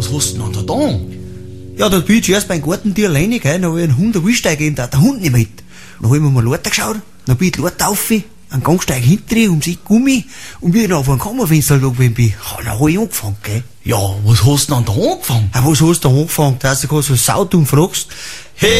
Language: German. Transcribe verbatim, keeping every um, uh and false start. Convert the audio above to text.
was hast du denn da da? Ja, da bin ich zuerst beim Gartentier alleine, gell, dann hab ich einen Hund erwischt, gegeben, da hat der Hund nicht mit. Dann hab ich mir mal Leute geschaut, dann bin ich die Leute rauf, einen Gangsteig hinter um sich Gummi, und wie ich dann auf ein Kammerfenster gewesen bin, dann hab ich angefangen, gell. Ja, was hast du denn da angefangen? Ja, was hast du da angefangen, dass du so saudumm fragst? Hey!